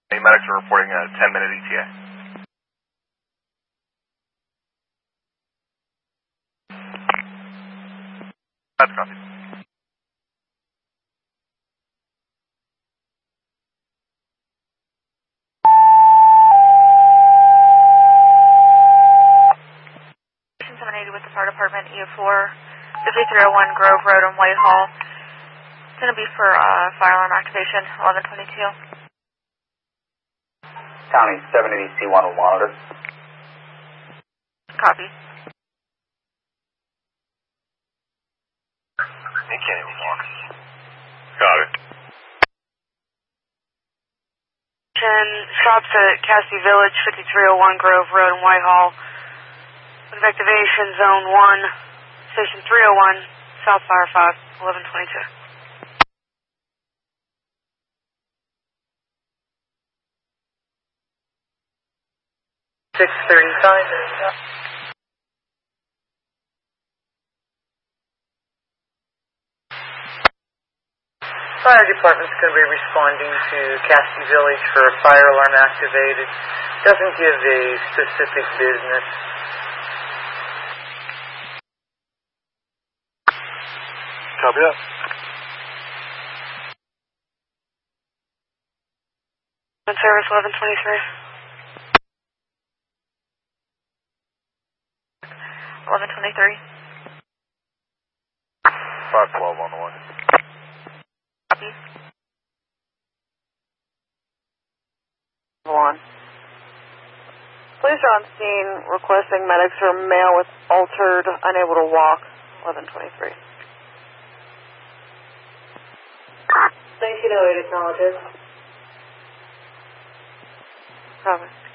Medics are reporting a 10-minute ETA. That's copy. Station 780 with the fire department, EO4, 5301 Grove Road in Whitehall. It's going to be for fire alarm activation, 1122. County 780 C1 will monitor. Copy. They can't even walk. Got it. Stops at Cassidy Village, 5301 Grove Road in Whitehall. With activation zone 1, station 301, South Fire 5, 1122. 635. Fire department's going to be responding to Cassidy Village for a fire alarm activated. Doesn't give a specific business. Copy that. Service 1123. 1123. 512 on the one. Copy. One. Police are on scene requesting medics for a male with altered, unable to walk, 1123. 1908 acknowledges. Copy.